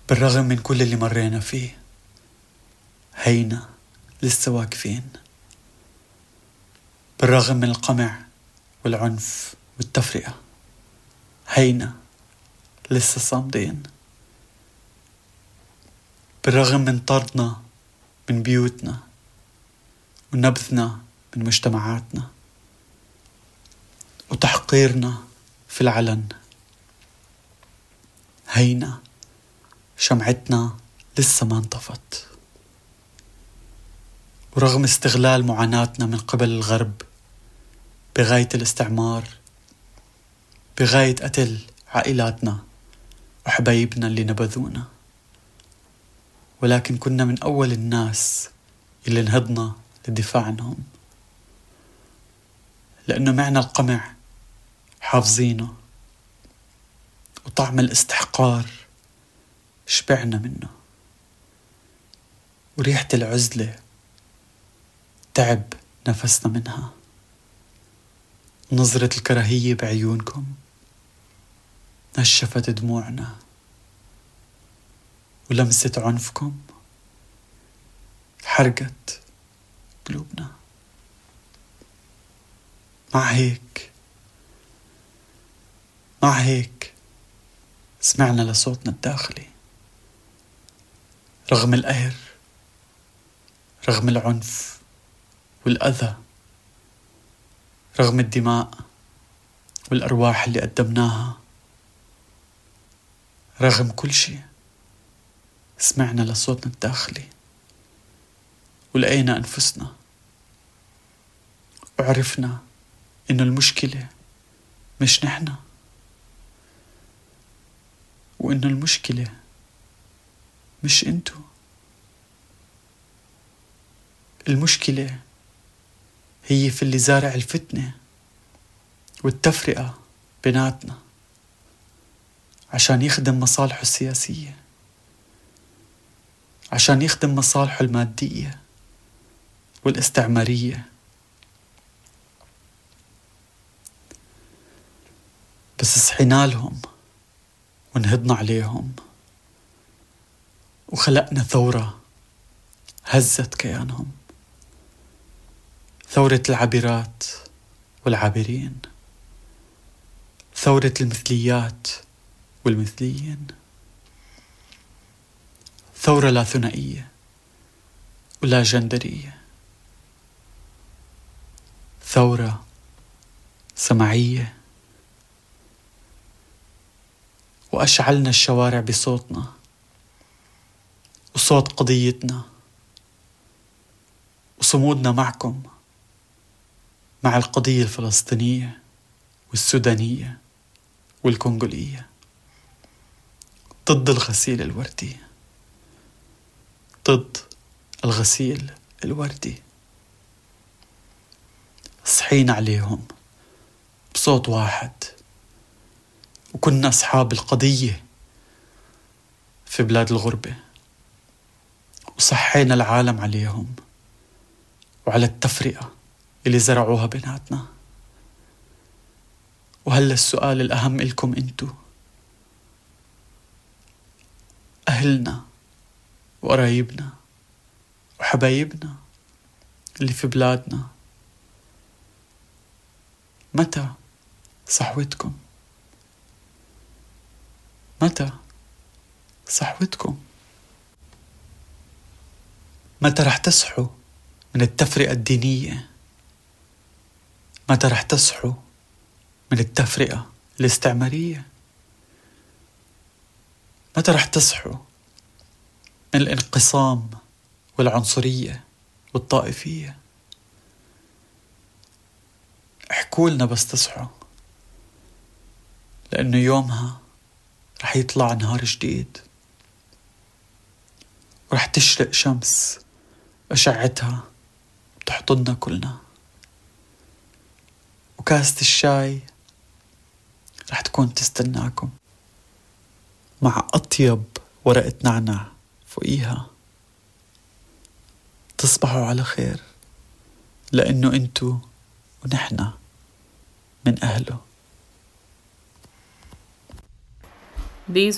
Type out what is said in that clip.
بالرغم من كل اللي مرينا فيه هينا لسه واقفين. بالرغم من القمع والعنف والتفرقة هينا لسه صامدين. بالرغم من طردنا من بيوتنا ونبذنا من مجتمعاتنا وتحقيرنا في العلن هينا شمعتنا لسه ما انطفت. ورغم استغلال معاناتنا من قبل الغرب بغاية الاستعمار، بغاية قتل عائلاتنا وحبايبنا اللي نبذونا، ولكن كنا من أول الناس اللي نهضنا للدفاع عنهم، لأنه معنى القمع حافظينه وطعم الاستحقار شبعنا منه، وريحة العزلة تعب نفسنا منها. نظرة الكراهية بعيونكم نشفت دموعنا، ولمسة عنفكم حرقت قلوبنا. مع هيك سمعنا لصوتنا الداخلي، رغم القهر، رغم العنف والأذى، رغم الدماء والأرواح اللي قدمناها، رغم كل شيء سمعنا لصوتنا الداخلي ولقينا أنفسنا، وعرفنا إنه المشكلة مش نحنا، وإنه المشكلة مش انتو. المشكلة هي في اللي زارع الفتنة والتفرقة بيناتنا عشان يخدم مصالحه السياسية، عشان يخدم مصالحه المادية والاستعمارية. بس صحينا لهم ونهضنا عليهم وخلقنا ثورة هزت كيانهم، ثورة العابرات والعابرين، ثورة المثليات والمثليين، ثورة لا ثنائية ولا جندرية، ثورة سمعية. وأشعلنا الشوارع بصوتنا وصوت قضيتنا وصمودنا معكم، مع القضية الفلسطينية والسودانية والكونغولية، ضد الغسيل الوردي، ضد الغسيل الوردي. صحينا عليهم بصوت واحد، وكنا أصحاب القضية في بلاد الغربة، وصحينا العالم عليهم وعلى التفرقة اللي زرعوها بيناتنا. وهلأ السؤال الأهم إلكم أنتو، أهلنا وقرايبنا وحبايبنا اللي في بلادنا، متى صحوتكم؟ متى صحوتكم؟ متى رح تصحوا من التفرقة الدينية؟ متى رح تصحوا من التفرقة الاستعمارية؟ متى رح تصحوا من الانقسام والعنصرية والطائفية؟ احكوا لنا بس تصحوا، لأنه يومها رح يطلع نهار جديد، ورح تشرق شمس أشعتها تحضننا كلنا، وكاسة الشاي رح تكون تستناكم مع أطيب ورقة نعناع فوقيها. تصبحوا على خير، لأنه أنتو ونحنا من أهله. These